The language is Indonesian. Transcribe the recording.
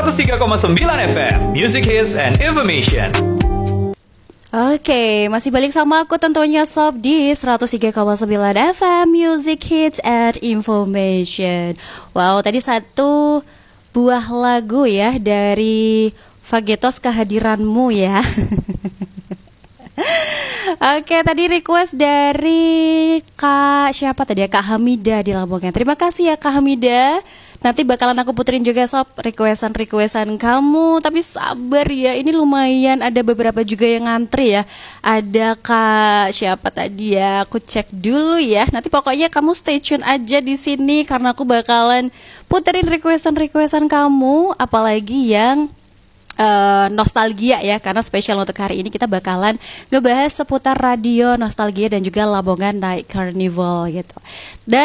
103,9 FM, Music Hits and Information. Oke, masih balik sama aku tentunya Sob di 103,9 FM Music Hits and Information. Wow, tadi satu buah lagu ya dari Fagetos Kehadiranmu ya. Oke, tadi request dari Kak siapa tadi ya? Kak Hamida di Lamongan. Terima kasih ya Kak Hamida. Nanti bakalan aku puterin juga Sob requestan kamu. Tapi sabar ya, ini lumayan ada beberapa juga yang ngantri ya. Ada Kak siapa tadi ya? Aku cek dulu ya. Nanti pokoknya kamu stay tune aja di sini karena aku bakalan puterin requestan kamu, apalagi yang nostalgia ya, karena spesial untuk hari ini kita bakalan ngebahas seputar radio nostalgia dan juga Lamongan Night Carnival gitu. Dan